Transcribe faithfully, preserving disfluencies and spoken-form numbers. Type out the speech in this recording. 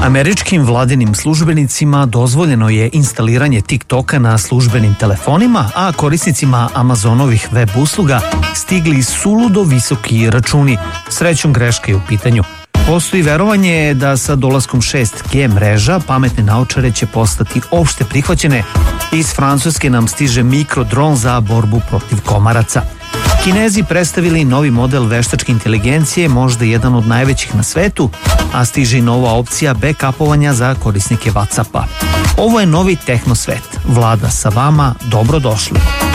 Američkim vladinim službenicima dozvoljeno je instaliranje TikToka na službenim telefonima, a korisnicima Amazonovih web usluga stigli suludo visoki računi. Srećom, greška je u pitanju. Postoji verovanje da sa dolaskom šest G mreža pametne naočare će postati opšte prihvaćene. Iz Francuske nam stiže mikrodron za borbu protiv komaraca. Kinezi predstavili novi model veštačke inteligencije, možda jedan od najvećih na svetu, a stiže i nova opcija backupovanja za korisnike WhatsAppa. Ovo je novi tehnosvet. Vlada sa vama, dobrodošli.